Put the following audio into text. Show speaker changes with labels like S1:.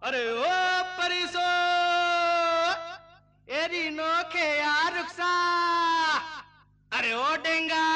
S1: अरे ओ परिसो एरी नोखे यार रुखसा। अरे ओ डेंगा